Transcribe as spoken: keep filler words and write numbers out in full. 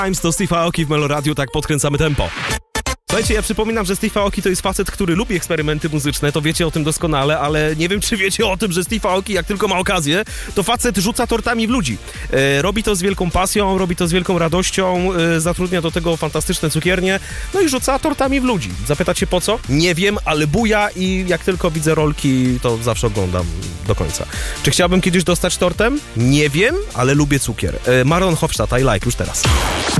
Times to Steve Aoki w Meloradiu, tak podkręcamy tempo. Słuchajcie, ja przypominam, że Steve Aoki to jest facet, który lubi eksperymenty muzyczne, to wiecie o tym doskonale, ale nie wiem, czy wiecie o tym, że Steve Aoki, jak tylko ma okazję, to facet rzuca tortami w ludzi. E, robi to z wielką pasją, robi to z wielką radością, e, zatrudnia do tego fantastyczne cukiernie, no i rzuca tortami w ludzi. Zapytacie po co? Nie wiem, ale buja i jak tylko widzę rolki, to zawsze oglądam do końca. Czy chciałbym kiedyś dostać tortem? Nie wiem, ale lubię cukier. E, Maron Hofstadt, I like, już teraz.